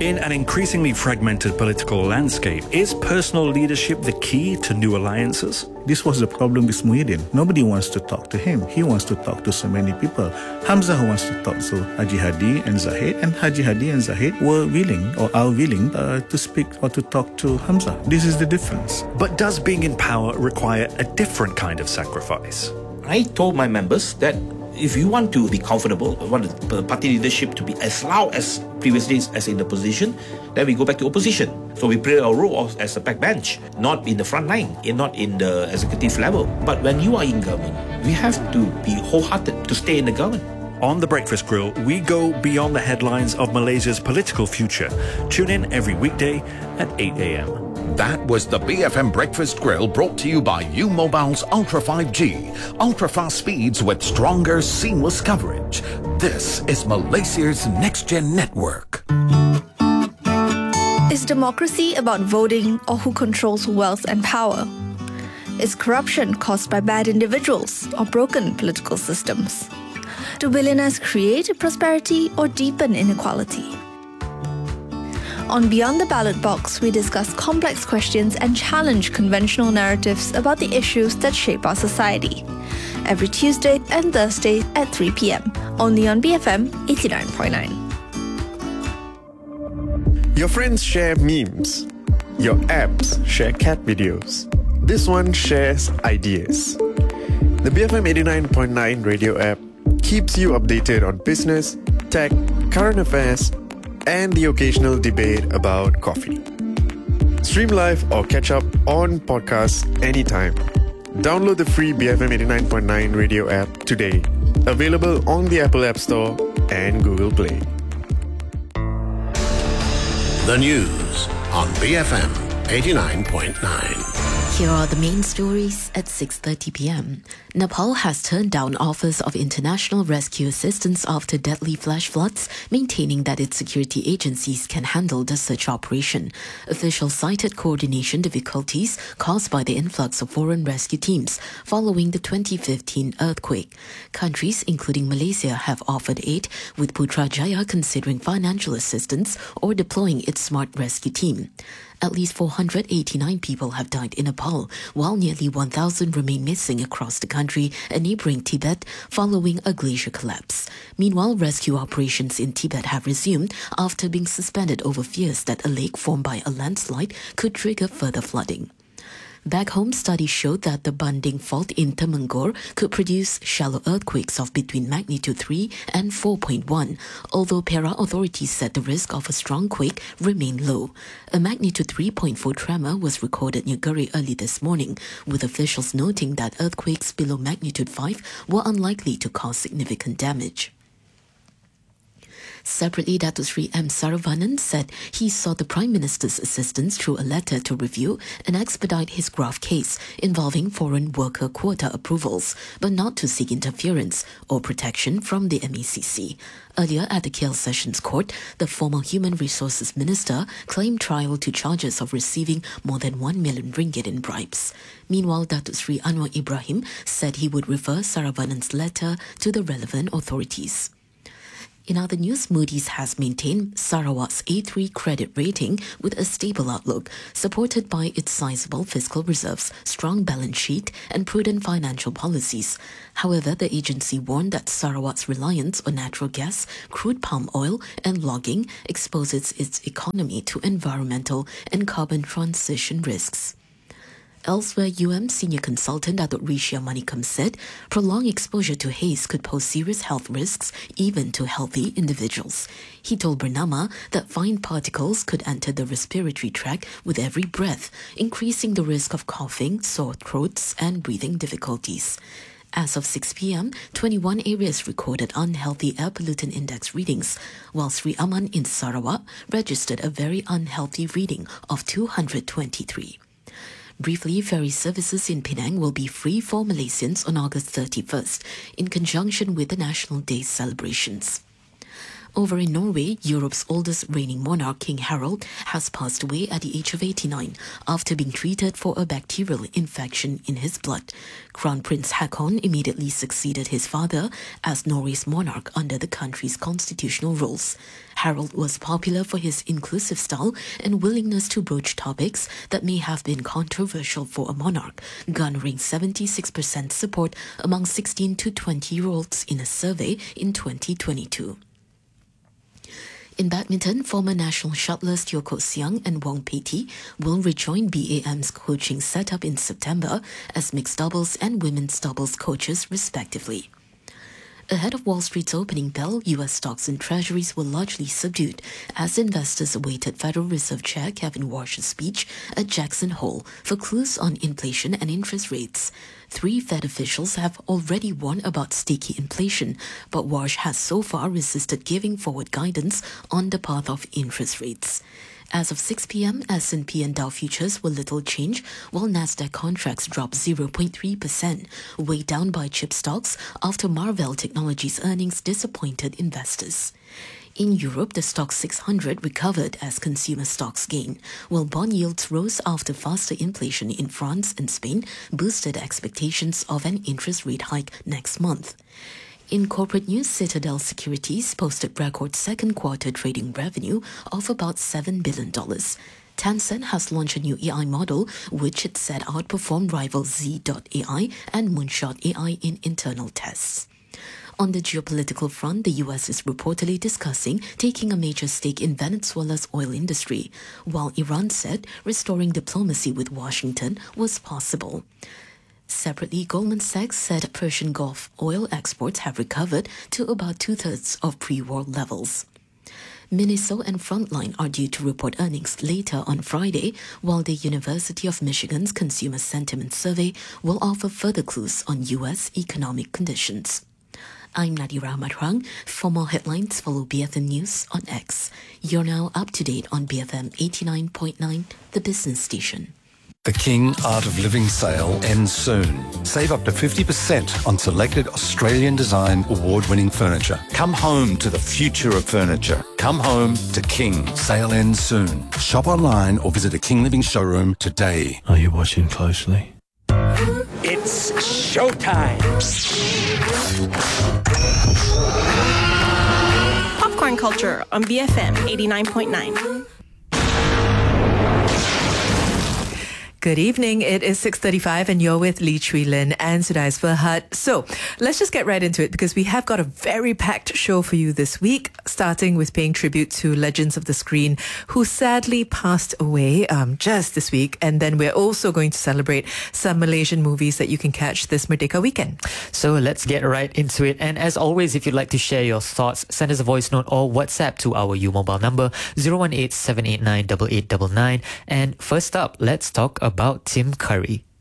In an increasingly fragmented political landscape, is personal leadership the key to new alliances? This was the problem with Muhyiddin. Nobody wants to talk to him. He wants to talk to so many people. Hamza wants to talk to Haji Hadi and Zahid, and Haji Hadi and Zahid were willing or are willing to speak or to talk to Hamza. This is the difference. But does being in power require a different kind of sacrifice? I told my members that if you want to be comfortable, want the party leadership to be as loud as previous days as in the position, then we go back to opposition. So we play our role as a backbench, not in the front line, not in the executive level. But when you are in government, we have to be wholehearted to stay in the government. On The Breakfast Grill, we go beyond the headlines of Malaysia's political future. Tune in every weekday at 8 a.m. That was the BFM Breakfast Grill, brought to you by U-Mobile's Ultra 5G. Ultra-fast speeds with stronger, seamless coverage. This is Malaysia's next-gen network. Is democracy about voting or who controls wealth and power? Is corruption caused by bad individuals or broken political systems? Do billionaires create prosperity or deepen inequality? On Beyond the Ballot Box, we discuss complex questions and challenge conventional narratives about the issues that shape our society. Every Tuesday and Thursday at 3 p.m. Only on BFM 89.9. Your friends share memes. Your apps share cat videos. This one shares ideas. The BFM 89.9 radio app keeps you updated on business, tech, current affairs, and the occasional debate about coffee. Stream live or catch up on podcasts anytime. Download the free BFM 89.9 radio app today. Available on the Apple App Store and Google Play. The news on BFM 89.9. Here are the main stories at 6:30 p.m. Nepal has turned down offers of international rescue assistance after deadly flash floods, maintaining that its security agencies can handle the search operation. Officials cited coordination difficulties caused by the influx of foreign rescue teams following the 2015 earthquake. Countries, including Malaysia, have offered aid, with Putrajaya considering financial assistance or deploying its smart rescue team. At least 489 people have died in Nepal, while nearly 1,000 remain missing across the country and neighbouring Tibet following a glacier collapse. Meanwhile, rescue operations in Tibet have resumed after being suspended over fears that a lake formed by a landslide could trigger further flooding. Back home, studies showed that the Banding Fault in Temanggur could produce shallow earthquakes of between magnitude 3 and 4.1, although Perak authorities said the risk of a strong quake remained low. A magnitude 3.4 tremor was recorded near Guri early this morning, with officials noting that earthquakes below magnitude 5 were unlikely to cause significant damage. Separately, Datuk Sri M. Saravanan said he sought the Prime Minister's assistance through a letter to review and expedite his graft case involving foreign worker quota approvals, but not to seek interference or protection from the MECC. Earlier at the KL Sessions Court, the former Human Resources Minister claimed trial to charges of receiving more than 1 million ringgit in bribes. Meanwhile, Datuk Sri Anwar Ibrahim said he would refer Saravanan's letter to the relevant authorities. In other news, Moody's has maintained Sarawak's A3 credit rating with a stable outlook, supported by its sizable fiscal reserves, strong balance sheet, and prudent financial policies. However, the agency warned that Sarawak's reliance on natural gas, crude palm oil, and logging exposes its economy to environmental and carbon transition risks. Elsewhere, senior consultant Datuk Risha Manikam said prolonged exposure to haze could pose serious health risks even to healthy individuals. He told Bernama that fine particles could enter the respiratory tract with every breath, increasing the risk of coughing, sore throats, and breathing difficulties. As of 6 p.m., 21 areas recorded unhealthy air pollutant index readings, while Sri Aman in Sarawak registered a very unhealthy reading of 223. Briefly, ferry services in Penang will be free for Malaysians on August 31st, in conjunction with the National Day celebrations. Over in Norway, Europe's oldest reigning monarch, King Harald, has passed away at the age of 89 after being treated for a bacterial infection in his blood. Crown Prince Haakon immediately succeeded his father as Norway's monarch under the country's constitutional rules. Harald was popular for his inclusive style and willingness to broach topics that may have been controversial for a monarch, garnering 76% support among 16 to 20-year-olds in a survey in 2022. In badminton, former national shuttlers Teo Koh Siang and Wong Pei Ti will rejoin BAM's coaching setup in September as mixed doubles and women's doubles coaches respectively. Ahead of Wall Street's opening bell, U.S. stocks and treasuries were largely subdued as investors awaited Federal Reserve Chair Kevin Warsh's speech at Jackson Hole for clues on inflation and interest rates. 3 Fed officials have already warned about sticky inflation, but Warsh has so far resisted giving forward guidance on the path of interest rates. As of 6 p.m., S&P and Dow futures were little change, while Nasdaq contracts dropped 0.3%, weighed down by chip stocks after Marvell Technologies' earnings disappointed investors. In Europe, the Stoxx 600 recovered as consumer stocks gained, while bond yields rose after faster inflation in France and Spain boosted expectations of an interest rate hike next month. In corporate news, Citadel Securities posted record second quarter trading revenue of about $7 billion. Tencent has launched a new AI model, which it said outperformed rival Z.AI and Moonshot AI in internal tests. On the geopolitical front, the U.S. is reportedly discussing taking a major stake in Venezuela's oil industry, while Iran said restoring diplomacy with Washington was possible. Separately, Goldman Sachs said Persian Gulf oil exports have recovered to about 2/3 of pre-war levels. Miniso and Frontline are due to report earnings later on Friday, while the University of Michigan's Consumer Sentiment Survey will offer further clues on U.S. economic conditions. I'm Nadira Matrang. For more headlines, follow BFM News on X. You're now up to date on BFM 89.9, the business station. The King Art of Living sale ends soon. Save up to 50% on selected Australian design award-winning furniture. Come home to the future of furniture. Come home to King. Sale ends soon. Shop online or visit a King Living showroom today. Are you watching closely? It's showtime. Popcorn culture on BFM 89.9. Good evening. It is 6:35 and you're with Lee Chui Lin and Sudais Verhat. So let's just get right into it because we have got a very packed show for you this week, starting with paying tribute to legends of the screen who sadly passed away just this week. And then we're also going to celebrate some Malaysian movies that you can catch this Merdeka weekend. So let's get right into it. And as always, if you'd like to share your thoughts, send us a voice note or WhatsApp to our U mobile number 018-789-8899. And first up, let's talk about Tim Curry.